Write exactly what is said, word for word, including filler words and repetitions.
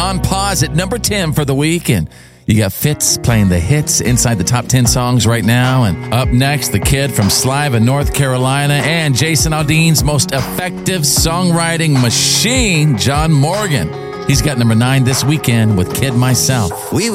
on pause at number ten for the week. And you got Fitz playing the hits inside the top ten songs right now. And up next, the kid from Sliva, North Carolina, and Jason Aldean's most effective songwriting machine, John Morgan. He's got number nine this weekend with Kid Myself. We